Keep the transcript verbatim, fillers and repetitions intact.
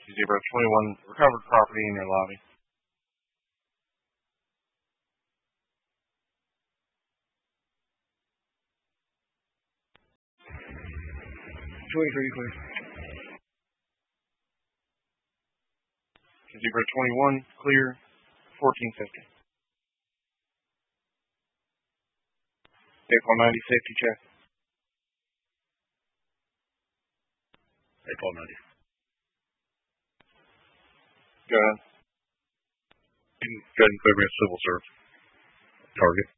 Zebra twenty-one, recovered property in your lobby. twenty-three, clear. Zebra twenty-one, clear, fourteen fifty. April ninety, safety check. April ninety. Go ahead. Go ahead and clear me a civil serve. Target.